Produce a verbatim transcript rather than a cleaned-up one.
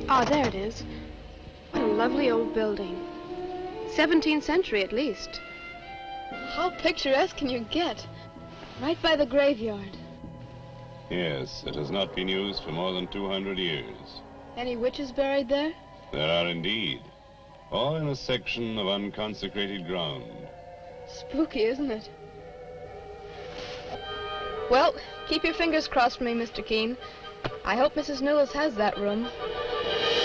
Ah, there it is. What a lovely old building. seventeenth century at least. How picturesque can you get? Right by the graveyard. Yes, it has not been used for more than two hundred years. Any witches buried there? There are indeed. All in a section of unconsecrated ground. Spooky, isn't it? Well, keep your fingers crossed for me, Mister Keene. I hope Missus Newells has that room.